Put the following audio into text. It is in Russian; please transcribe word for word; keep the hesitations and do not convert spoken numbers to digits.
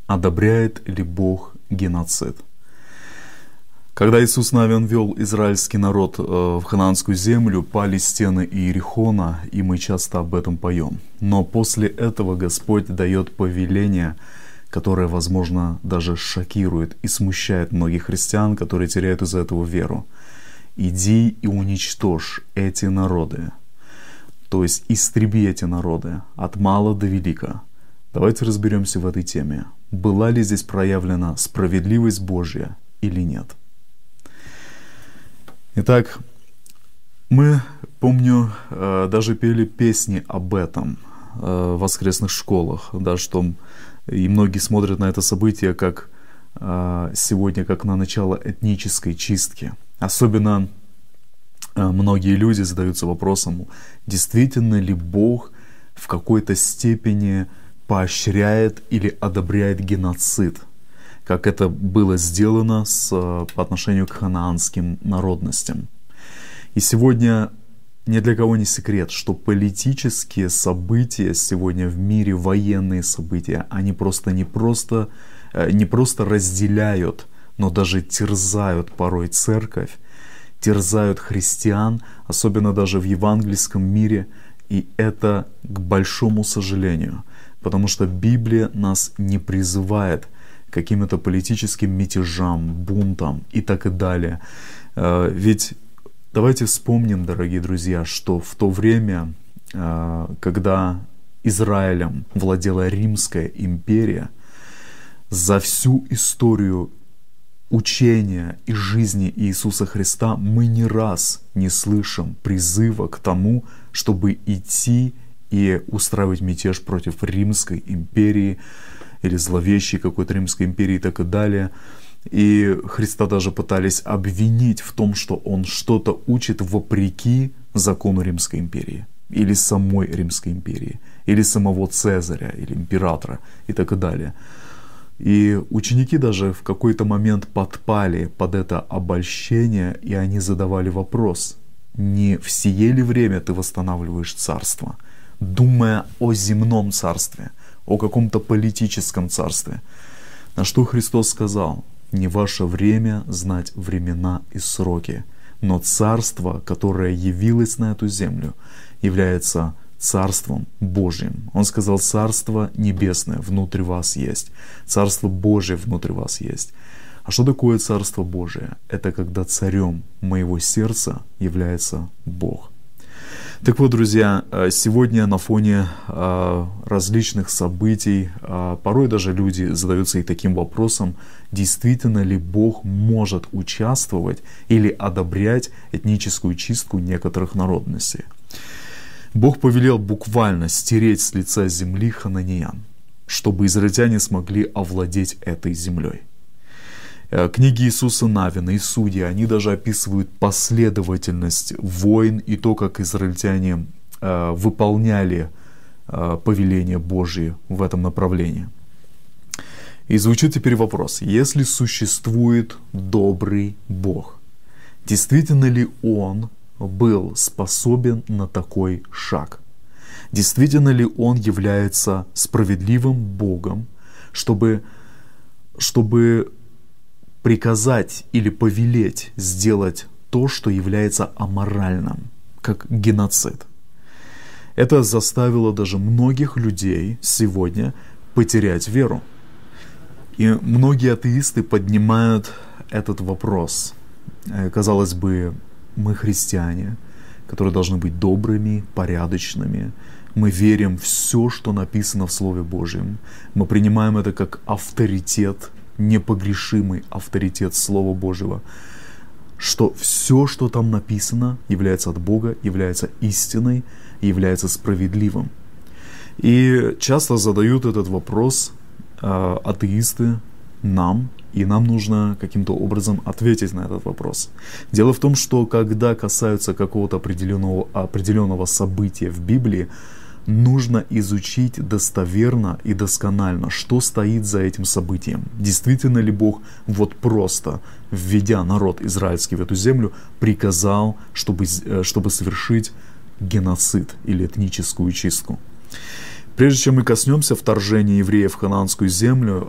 Одобряет ли Бог геноцид? Когда Иисус Навин вел израильский народ в ханаанскую землю, пали стены Иерихона, и мы часто об этом поем. Но после этого Господь дает повеление, которое, возможно, даже шокирует и смущает многих христиан, которые теряют из-за этого веру. «Иди и уничтожь эти народы». То есть истреби эти народы от мала до велика. Давайте разберемся в этой теме. Была ли здесь проявлена справедливость Божья или нет? Итак, мы, помню, даже пели песни об этом в воскресных школах, да, что и многие смотрят на это событие как сегодня, как на начало этнической чистки. Особенно многие люди задаются вопросом, действительно ли Бог в какой-то степени поощряет или одобряет геноцид, как это было сделано с, по отношению к ханаанским народностям. И сегодня ни для кого не секрет, что политические события сегодня в мире, военные события, они просто не просто, не просто разделяют, но даже терзают порой церковь, терзают христиан, особенно даже в евангельском мире, и это к большому сожалению, потому что Библия нас не призывает к каким-то политическим мятежам, бунтам и так и далее. Ведь давайте вспомним, дорогие друзья, что в то время, когда Израилем владела Римская империя, за всю историю учения и жизни Иисуса Христа мы не раз не слышим призыва к тому, чтобы идти и устраивать мятеж против Римской империи или зловещей какой-то Римской империи и так и далее. И Христа даже пытались обвинить в том, что Он что-то учит вопреки закону Римской империи, или самой Римской империи, или самого Цезаря, или императора и так и далее. И ученики даже в какой-то момент подпали под это обольщение, и они задавали вопрос: не в сие ли время ты восстанавливаешь царство, думая о земном царстве, о каком-то политическом царстве? На что Христос сказал: не ваше время знать времена и сроки, но царство, которое явилось на эту землю, является Царством Божьим. Он сказал: Царство Небесное внутри вас есть, Царство Божие внутри вас есть. А что такое Царство Божие? Это когда царем моего сердца является Бог. Так вот, друзья, сегодня на фоне различных событий порой даже люди задаются и таким вопросом: действительно ли Бог может участвовать или одобрять этническую чистку некоторых народностей? Бог повелел буквально стереть с лица земли хананеян, чтобы израильтяне смогли овладеть этой землей. Книги Иисуса Навина и Судьи, они даже описывают последовательность войн и то, как израильтяне э, выполняли э, повеления Божьи в этом направлении. И звучит теперь вопрос: если существует добрый Бог, действительно ли Он был способен на такой шаг? Действительно ли Он является справедливым Богом, чтобы, чтобы приказать или повелеть сделать то, что является аморальным, как геноцид? Это заставило даже многих людей сегодня потерять веру. И многие атеисты поднимают этот вопрос. Казалось бы, мы христиане, которые должны быть добрыми, порядочными. Мы верим в все, что написано в Слове Божьем. Мы принимаем это как авторитет, непогрешимый авторитет Слова Божьего, что все, что там написано, является от Бога, является истиной, является справедливым. И часто задают этот вопрос э, атеисты нам, и нам нужно каким-то образом ответить на этот вопрос. Дело в том, что когда касаются какого-то определенного, определенного события в Библии, нужно изучить достоверно и досконально, что стоит за этим событием. Действительно ли Бог вот просто, введя народ израильский в эту землю, приказал, чтобы, чтобы совершить геноцид или этническую чистку? Прежде чем мы коснемся вторжения евреев в ханаанскую землю,